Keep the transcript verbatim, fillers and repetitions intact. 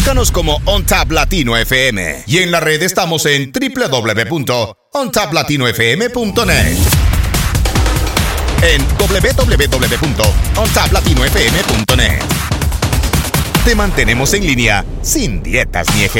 Búscanos como OnTap Latino F M y en la red estamos en doble u doble u doble u punto on tap latino f m punto net. En doble u doble u doble u punto on tap latino f m punto net. Te mantenemos en línea sin dietas ni ejemplos.